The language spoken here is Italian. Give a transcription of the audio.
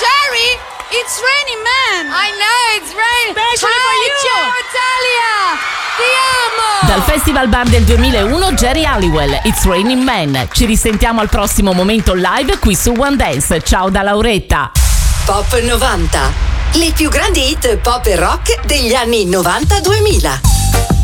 Jerry, it's raining man. I know, it's raining. Especially for you. Ciao Italia, ti amo. Dal Festival Bar del 2001, Jerry Halliwell, It's Raining Man. Ci risentiamo al prossimo momento live qui su One Dance. Ciao da Lauretta. Pop 90. Le più grandi hit pop e rock degli anni 90-2000.